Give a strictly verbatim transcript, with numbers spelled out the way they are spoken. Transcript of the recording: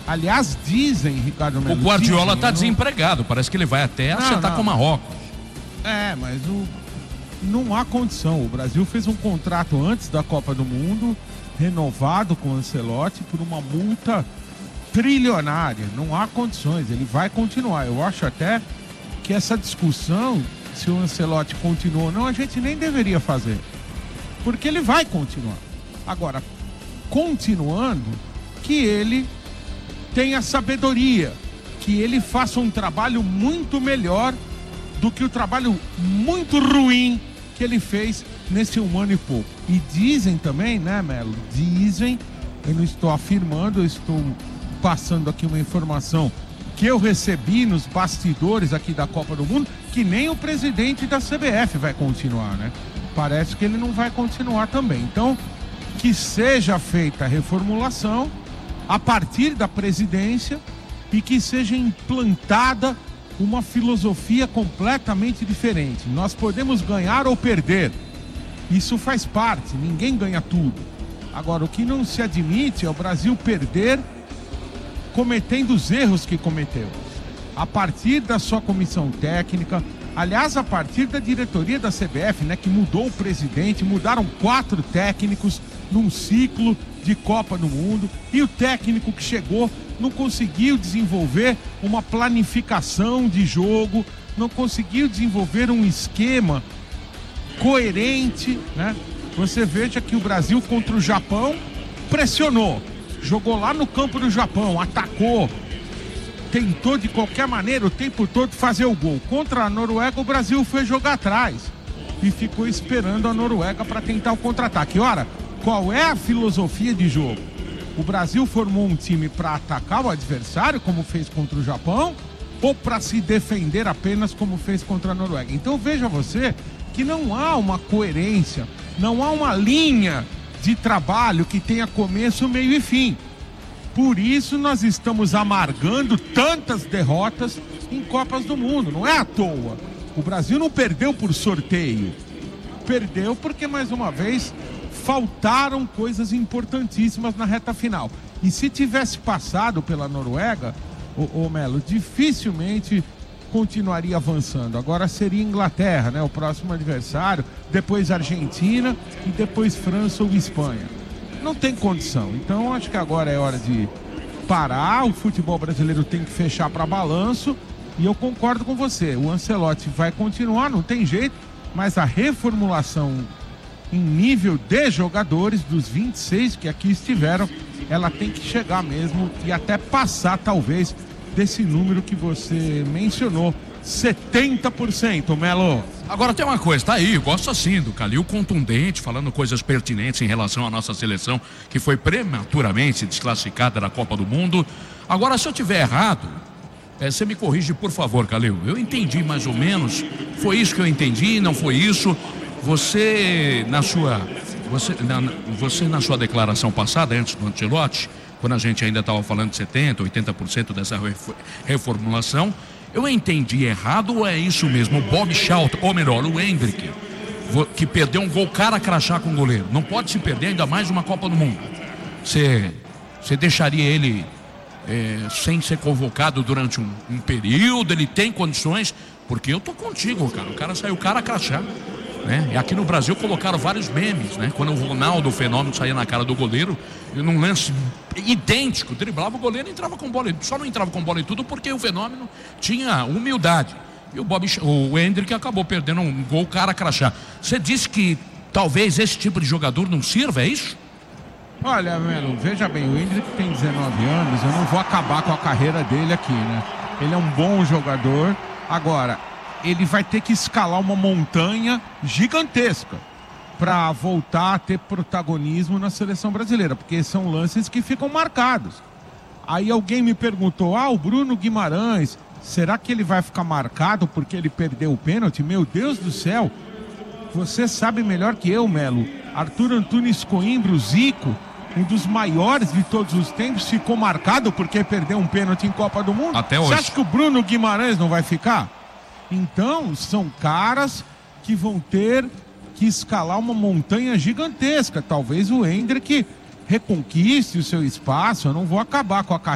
Aliás, dizem, Ricardo Melo... O Guardiola está não... desempregado, parece que ele vai até acertar com o Marrocos. É, mas o... não há condição. O Brasil fez um contrato antes da Copa do Mundo, renovado com o Ancelotti, por uma multa trilionária. Não há condições, ele vai continuar. Eu acho até que essa discussão, se o Ancelotti continua ou não, a gente nem deveria fazer. Porque ele vai continuar. Agora, continuando, que ele tenha sabedoria, que ele faça um trabalho muito melhor do que o trabalho muito ruim que ele fez nesse um ano e pouco. E dizem também, né, Melo? Dizem, eu não estou afirmando, eu estou passando aqui uma informação que eu recebi nos bastidores aqui da Copa do Mundo, que nem o presidente da C B F vai continuar, né? Parece que ele não vai continuar também. Então, que seja feita a reformulação a partir da presidência e que seja implantada uma filosofia completamente diferente. Nós podemos ganhar ou perder. Isso faz parte, ninguém ganha tudo. Agora, o que não se admite é o Brasil perder cometendo os erros que cometeu. A partir da sua comissão técnica, aliás, a partir da diretoria da C B F, né, que mudou o presidente, mudaram quatro técnicos num ciclo de Copa do Mundo, e o técnico que chegou não conseguiu desenvolver uma planificação de jogo, não conseguiu desenvolver um esquema coerente, né? Você veja que o Brasil contra o Japão pressionou, jogou lá no campo do Japão, atacou, tentou de qualquer maneira o tempo todo fazer o gol. Contra a Noruega, o Brasil foi jogar atrás e ficou esperando a Noruega para tentar o contra-ataque. Ora, qual é a filosofia de jogo? O Brasil formou um time para atacar o adversário, como fez contra o Japão, ou para se defender apenas, como fez contra a Noruega? Então veja você que não há uma coerência, não há uma linha de trabalho que tenha começo, meio e fim. Por isso nós estamos amargando tantas derrotas em Copas do Mundo. Não é à toa. O Brasil não perdeu por sorteio. Perdeu porque, mais uma vez, faltaram coisas importantíssimas na reta final. E se tivesse passado pela Noruega, ô, ô Melo, dificilmente continuaria avançando. Agora seria Inglaterra, né? O próximo adversário, depois Argentina e depois França ou Espanha. Não tem condição. Então acho que agora é hora de parar. O futebol brasileiro tem que fechar para balanço. E eu concordo com você. O Ancelotti vai continuar, não tem jeito, mas a reformulação em nível de jogadores, dos vinte e seis que aqui estiveram, ela tem que chegar mesmo e até passar, talvez, desse número que você mencionou, setenta por cento, Melo. Agora tem uma coisa, tá aí, eu gosto assim do Calil contundente, falando coisas pertinentes em relação à nossa seleção, que foi prematuramente desclassificada da Copa do Mundo. Agora, se eu tiver errado, é, você me corrige, por favor, Calil. Eu entendi mais ou menos, foi isso que eu entendi, não foi isso. Você, na sua, você, na, você, na sua declaração passada, antes do Ancelotti, quando a gente ainda estava falando de setenta por cento, oitenta por cento dessa reformulação, eu entendi errado ou é isso mesmo? O Bob Charlton, ou melhor, o Endrick, que perdeu um gol cara a crachá com o goleiro. Não pode se perder ainda mais uma Copa do Mundo. Você, você deixaria ele é, sem ser convocado durante um, um período? Ele tem condições? Porque eu tô contigo, cara. O cara saiu cara a crachá. Né? E aqui no Brasil colocaram vários memes, né? Quando o Ronaldo, o fenômeno, saía na cara do goleiro, num lance idêntico, driblava o goleiro e entrava com bola. Só não entrava com bola e tudo porque o fenômeno tinha humildade. E o Bob, o Endrick acabou perdendo um gol cara a crachá. Você disse que talvez esse tipo de jogador não sirva, é isso? Olha, Melo, veja bem, o Endrick tem dezenove anos, eu não vou acabar com a carreira dele aqui, né? Ele é um bom jogador. Agora, ele vai ter que escalar uma montanha gigantesca para voltar a ter protagonismo na seleção brasileira, porque são lances que ficam marcados. Aí alguém me perguntou, ah, o Bruno Guimarães, será que ele vai ficar marcado porque ele perdeu o pênalti? Meu Deus do céu, você sabe melhor que eu, Melo. Arthur Antunes Coimbra, o Zico, um dos maiores de todos os tempos, ficou marcado porque perdeu um pênalti em Copa do Mundo. Até hoje. Você acha que o Bruno Guimarães não vai ficar? Então, são caras que vão ter que escalar uma montanha gigantesca. Talvez o Endrick reconquiste o seu espaço. Eu não vou acabar com a carreira